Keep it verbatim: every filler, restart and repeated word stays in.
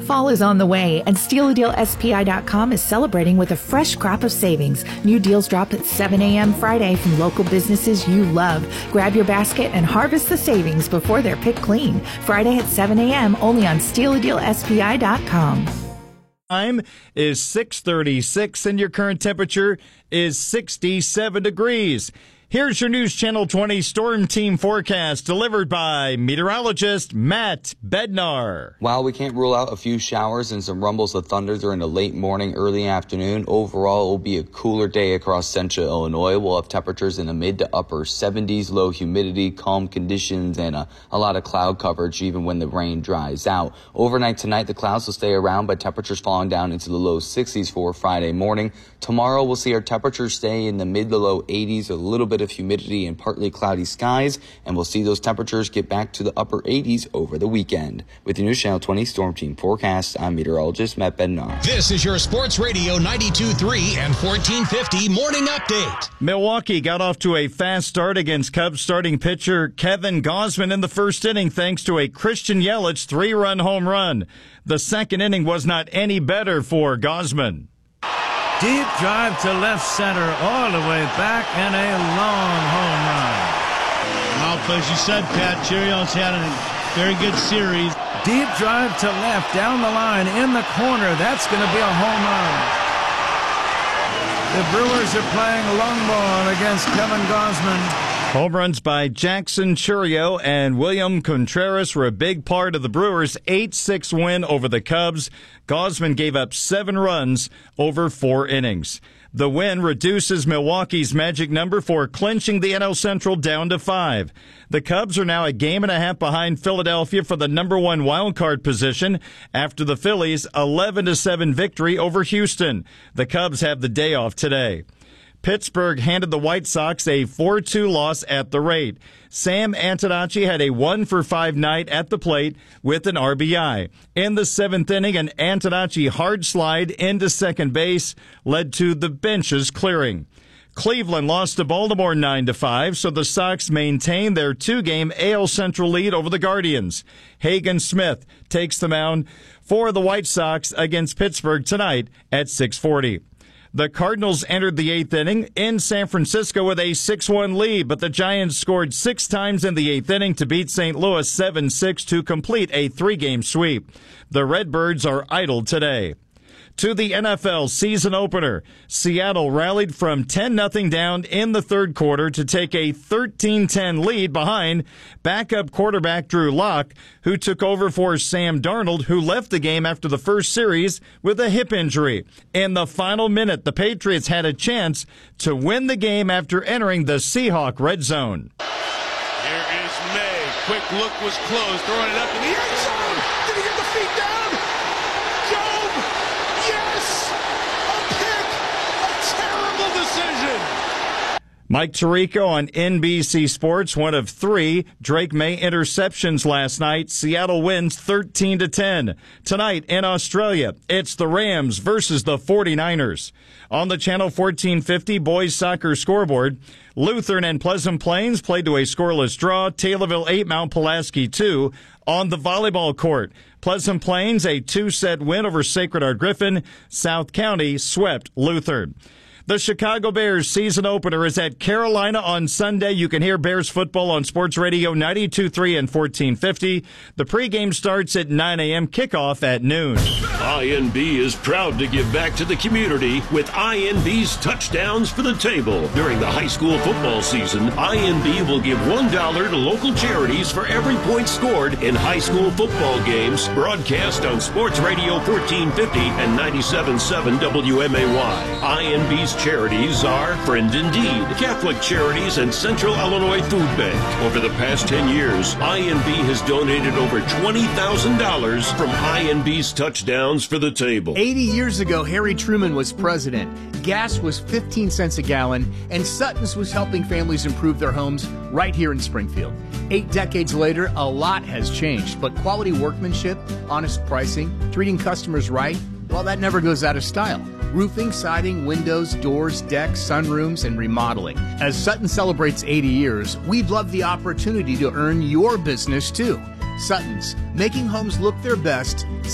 Fall is on the way, and Steal a Deal S P I dot com is celebrating with a fresh crop of savings. New deals drop at seven a.m. Friday from local businesses you love. Grab your basket and harvest the savings before they're picked clean. Friday at seven a.m. only on Steal a Deal S P I dot com. Time is six thirty-six and your current temperature is sixty-seven degrees. Here's your News Channel twenty Storm Team forecast delivered by meteorologist Matt Bednar. While we can't rule out a few showers and some rumbles of thunder during the late morning, early afternoon, overall it will be a cooler day across central Illinois. We'll have temperatures in the mid to upper seventies, low humidity, calm conditions, and a, a lot of cloud coverage even when the rain dries out. Overnight tonight, the clouds will stay around, but temperatures falling down into the low sixties for Friday morning. Tomorrow, we'll see our temperatures stay in the mid to low eighties, a little bit of humidity and partly cloudy skies, and we'll see those temperatures get back to the upper eighties over the weekend. With your News Channel twenty Storm Team forecast, I'm meteorologist Matt Bednar. This is your Sports Radio ninety-two point three and fourteen fifty Morning Update. Milwaukee got off to a fast start against Cubs starting pitcher Kevin Gausman in the first inning thanks to a Christian Yelich three-run home run. The second inning was not any better for Gausman. Deep drive to left center all the way back and a long home run. Well, as you said, Pat, Cheerios had a very good series. Deep drive to left down the line in the corner. That's going to be a home run. The Brewers are playing long ball against Kevin Gausman. Home runs by Jackson Chourio and William Contreras were a big part of the Brewers' eight six win over the Cubs. Gausman gave up seven runs over four innings. The win reduces Milwaukee's magic number for clinching the N L Central down to five. The Cubs are now a game and a half behind Philadelphia for the number one wild card position after the Phillies' eleven to seven victory over Houston. The Cubs have the day off today. Pittsburgh handed the White Sox a four two loss at the rate. Sam Antonacci had a one for five night at the plate with an R B I. In the seventh inning, an Antonacci hard slide into second base led to the benches clearing. Cleveland lost to Baltimore nine to five, so the Sox maintain their two-game A L Central lead over the Guardians. Hagen Smith takes the mound for the White Sox against Pittsburgh tonight at six forty. The Cardinals entered the eighth inning in San Francisco with a six one lead, but the Giants scored six times in the eighth inning to beat Saint Louis seven six to complete a three-game sweep. The Redbirds are idle today. To the N F L season opener, Seattle rallied from ten nothing down in the third quarter to take a thirteen ten lead behind backup quarterback Drew Lock, who took over for Sam Darnold, who left the game after the first series with a hip injury. In the final minute, the Patriots had a chance to win the game after entering the Seahawk red zone. Here is May. Quick look was closed, throwing it up in the end zone. Did he get the feet down? Mike Tirico on N B C Sports, one of three Drake May interceptions last night. Seattle wins thirteen to ten. Tonight in Australia, it's the Rams versus the forty-niners. On the Channel fourteen fifty boys soccer scoreboard, Lutheran and Pleasant Plains played to a scoreless draw. Taylorville eight, Mount Pulaski two. On the volleyball court, Pleasant Plains a two-set win over Sacred Heart Griffin. South County swept Lutheran. The Chicago Bears season opener is at Carolina on Sunday. You can hear Bears football on Sports Radio ninety-two point three and fourteen fifty. The pregame starts at nine a.m., kickoff at noon. I N B is proud to give back to the community with I N B's Touchdowns for the Table. During the high school football season, I N B will give one dollar to local charities for every point scored in high school football games broadcast on Sports Radio fourteen fifty and ninety-seven point seven W M A Y. I N B's charities are Friend Indeed, Catholic Charities, and Central Illinois Food Bank. Over the past ten years, I N B has donated over twenty thousand dollars from I N B's Touchdowns for the Table. eighty years ago, Harry Truman was president. Gas was fifteen cents a gallon, and Sutton's was helping families improve their homes right here in Springfield. Eight decades later, a lot has changed, but quality workmanship, honest pricing, treating customers right, well, that never goes out of style. Roofing, siding, windows, doors, decks, sunrooms, and remodeling. As Sutton celebrates eighty years, we'd love the opportunity to earn your business too. Sutton's, making homes look their best